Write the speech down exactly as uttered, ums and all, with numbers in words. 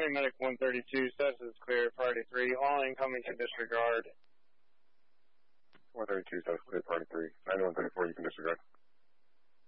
Medic one thirty-two, status is clear, priority three, all incoming to disregard. one thirty-two, status clear, priority three. ninety-one thirty-four, you can disregard.